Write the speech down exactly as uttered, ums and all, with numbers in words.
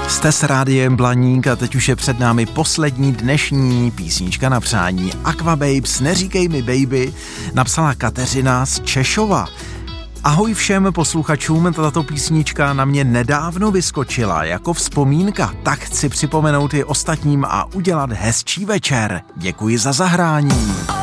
Jste s rádiem Blaník a teď už je před námi poslední dnešní písnička na přání. Aqua Babes, Neříkej mi baby, napsala Kateřina z Češova. Ahoj všem posluchačům, tato písnička na mě nedávno vyskočila jako vzpomínka, tak chci připomenout i ostatním a udělat hezčí večer. Děkuji za zahrání.